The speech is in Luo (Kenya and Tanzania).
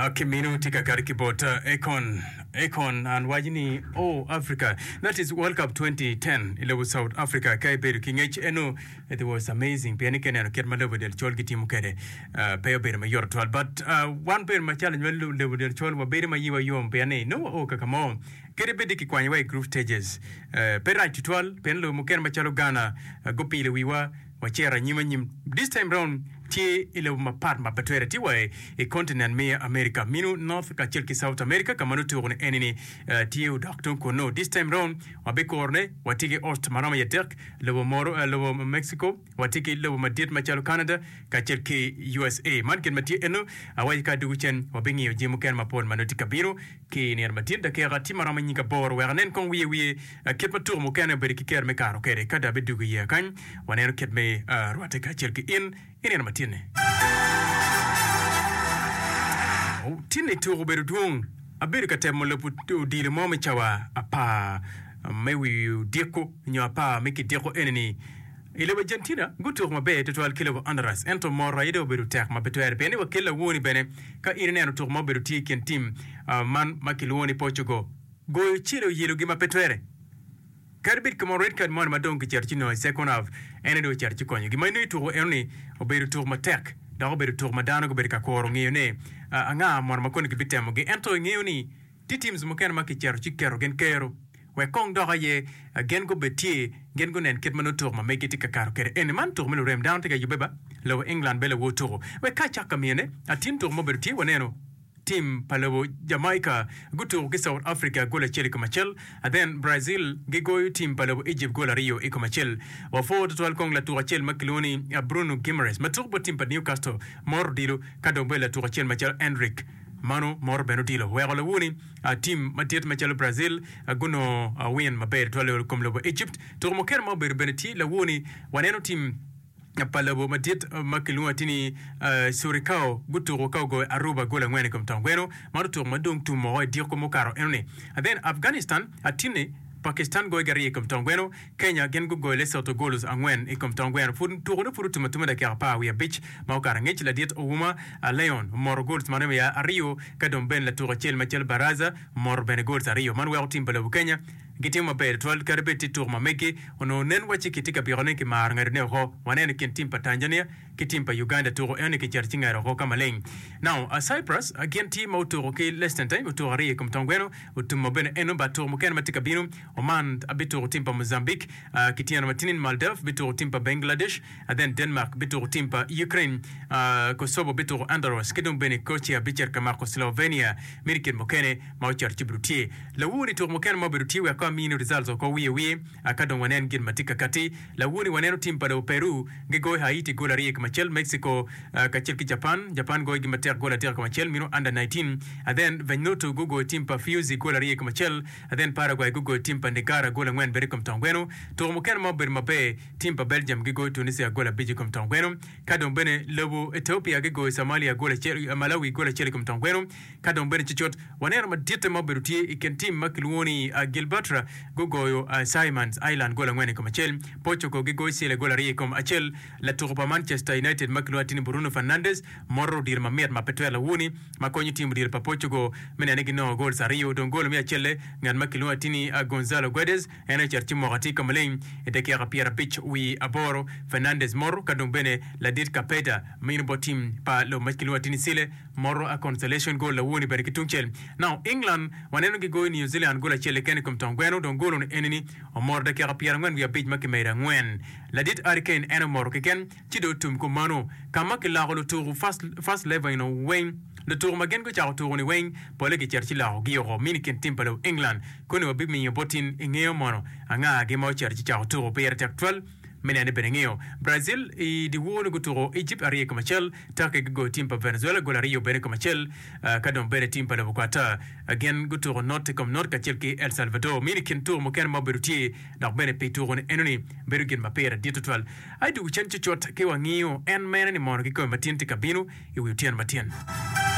Kimino tika karikibota Econ and wajini Africa. That is World Cup 2010. It was South Africa. Kai beru kingech eno. It was amazing. Pianike na kerma level del chol giti mukere. Peo beru ma yor twal. But one beru ma challenge level del chol wa beru ma yiwa yom piane no kakamo. Kere bedi ki kwanywa group stages. Pera twal penlo mukere ma chalo Ghana gopi ile wiwa wachera nyim. This time round tie ile mapart mapatwere tiwa e continent me America minu North ka chelki South America kamano tuone enini tie doctor kono this time round wabekorne watige Ost marama yetek lewo moro lewo Mexico watige lewo madiet machalo Canada ka chelki USA man ken mati eno awai ka duchen wabengi jimu ken mapon manoti kabiro ki ner matin da ke gati marama nyika bor wernen kon wiye ket matur mo ken beriki ker me karo kere kada bedugo ye kan wanen ket me ruate ka chelki in matine tine to beru dung aberu katemo le putu dile momme chawa apa mewi deko nyo apa meki deko eneni ile Argentina gutu mabe to al kilo andras ento mora ido beru tek mabeto pene wa kila woni bene ka irene no to maberu tiken team man makilwoni Portugal go chiro yelo gi mapetwere Karbit kamo red card mon madong ki cherchi no second half ene do cherchi konyo gi mayno to ene oberu to matek da oberu to madano go berka koro ngiyo ne anga mon makoni ki bitemo gi ento ngiyo ni ti teams mo ken maki cherchi kero gen kero we kong do ye gen go betie gen go nen ket mano to ma make it ka karo kere ene man to melo rem down te ga yubeba lo England bele wo to we ka chaka miene a team to mo beru ti woneno team palawo Jamaica gutu ki South Africa gola cheli komachel and then Brazil gigo team palawo Egypt gola Rio ikomachel wa forward to alkong la tour chel makiloni Bruno Guimaraes matukbo team pa Newcastle mor dilo kadombela tour chel machel Enric Mano mor benodilo wala woni team matiet machel Brazil guno win maber to le kom lo Egypt to mo ker mo ber beneti la woni waneno team palabo matiet makilua tini surikao gutu kau go Aruba gola ngwene kom tangweno maruto madong tu mo dir ko mokaro ene and then Afghanistan atine Pakistan go gari kom tangweno Kenya gen go Lesotho golos angwen kom tangweno fun tourno furu tuma da kapa we beach maukara ngech la diet uma Leon mor gols maname ya Rio kadom ben la tour chel machel Baraza mor ben gols Rio man wa team balabu Kenya gitima be twal karbeti tour mameke ono nen wachi kitika birone ki mar ngare ne ho wanen ken team pa Tanzania ki team pa Uganda tour ene ki chartinga ro kama leng now Cyprus again team auto ke less than time to ari kom tangweno utumo ben eno ba tour moken matika binu Oman abito team pa Mozambique kitiana matinin Maldives bito team pa Bangladesh and then Denmark bito team pa Ukraine Kosovo bito Andorras kedum ben coach ya bicher kama ko Slovenia mirken mokene mauchar chibrutie lawuni tour moken mabrutie wa mini results ko wiye akadon wanen gin matika kati la woni waneno team pa Peru gigo Haiti gola riek machel Mexico kachel ki Japan go gi matek gola ter ko machel mino under 19 and then Vanuatu gogo team pa Fuse gola riek machel and then Paraguay gogo team pa Negara gola ngwen berikom tangweno to mo ken mo ber mabe team pa Belgium gigo Tunisia gola bijikom tangweno kadon bene lobo Ethiopia gigo Somalia gola cheri Malawi gola cheri kom tangweno kadon bene chichot waneno madite mo berutie iken team makilwoni Gilbert Gogo Simons Island gola ngwene kom achel Portugal gigo sile gola rie kom achel la tour Manchester United makluatini Bruno Fernandes morro dir mamet mapetwela woni makonyi team dir pa Portugal menene gino goal sa Rio don goal mi achelle ngan makluatini Gonzalo Guedes ene cherchi mogati kamlen edeke Pierre Pitch wi aboro Fernandes morro kadon bene la dit kapeta minbo team pa lo makluatini sile morro a consolation goal la woni berkitunchel now England waneno gigo New Zealand gola chelle ken kom tangweno don goal on enemy o morda ke Pierre ngwen wi abij makimera ngwen la dit Hurricane ene morro ken chido tum ko mano kama ke la golo tour fast level no wing le tour magen ko cha tour ni wing pole ke cherchi la gi ro min ken timpalo England kono wabi mi botin ingeo mono anga ge mo cherchi cha tour per actual menene benengeo Brazil di wono go tour Egypt ari ko machel take go timpa Venezuela go la Rio bene ko machel kadon bene timpa le bokata again go tour norte comme nord ka chelki El Salvador min ken tour mo ken mo beruti da bene pe tour on enoni berugen ma pera di total ai du chenchi chot ke wangio en menene mo ko matin te kabino e wi tien matien